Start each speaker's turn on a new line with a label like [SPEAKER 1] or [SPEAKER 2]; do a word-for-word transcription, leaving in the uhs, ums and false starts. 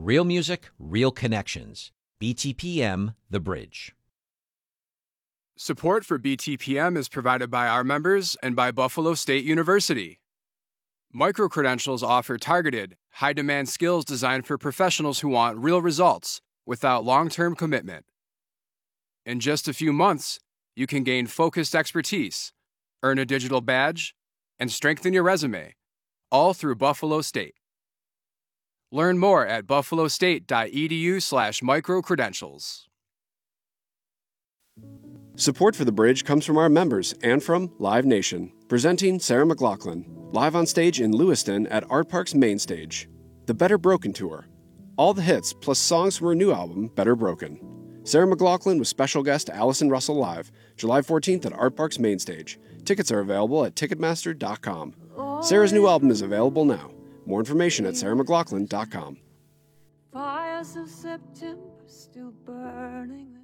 [SPEAKER 1] Real music, real connections. B T P M, The Bridge.
[SPEAKER 2] Support for B T P M is provided by our members and by Buffalo State University. Micro-credentials offer targeted, high-demand skills designed for professionals who want real results without long-term commitment. In just a few months, you can gain focused expertise, earn a digital badge, and strengthen your resume, all through Buffalo State. Learn more at buffalostate.edu slash microcredentials.
[SPEAKER 3] Support for The Bridge comes from our members and from Live Nation, presenting Sarah McLachlan, live on stage in Lewiston at Art Park's main stage. The Better Broken Tour. All the hits, plus songs from her new album, Better Broken. Sarah McLachlan with special guest Allison Russell live, July fourteenth at Art Park's main stage. Tickets are available at ticketmaster dot com. Sarah's new album is available now. More information at sarah mclachlan dot com.
[SPEAKER 4] Fires of September still burning.